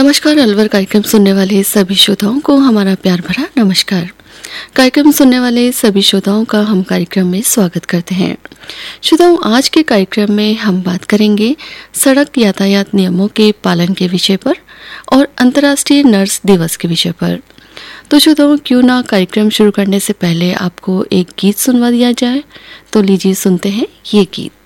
नमस्कार। अलवर कार्यक्रम सुनने वाले सभी श्रोताओं को हमारा प्यार भरा नमस्कार। कार्यक्रम सुनने वाले सभी श्रोताओं का हम कार्यक्रम में स्वागत करते हैं। श्रोताओं, आज के कार्यक्रम में हम बात करेंगे सड़क यातायात नियमों के पालन के विषय पर और अंतर्राष्ट्रीय नर्स दिवस के विषय पर। तो श्रोताओं, क्यों ना कार्यक्रम शुरू करने से पहले आपको एक गीत सुनवा दिया जाए। तो लीजिए सुनते हैं ये गीत।